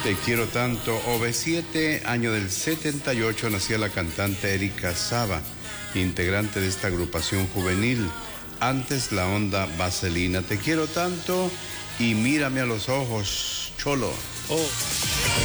Te quiero tanto. OV7, año del 78, nacía la cantante Erika Saba, integrante de esta agrupación juvenil. Antes la onda Vaselina. Te quiero tanto y mírame a los ojos, cholo. Oh.